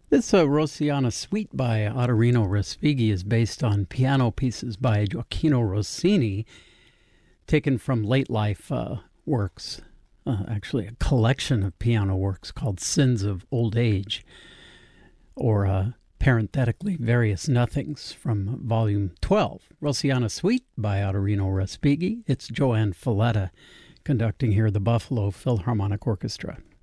This Rosiana Suite by Ottorino Respighi is based on piano pieces by Gioacchino Rossini, taken from late life works, actually a collection of piano works called Sins of Old Age, or parenthetically, Various Nothings from Volume 12. Rosiana Suite by Ottorino Respighi. It's Joanne Falletta conducting here the Buffalo Philharmonic Orchestra.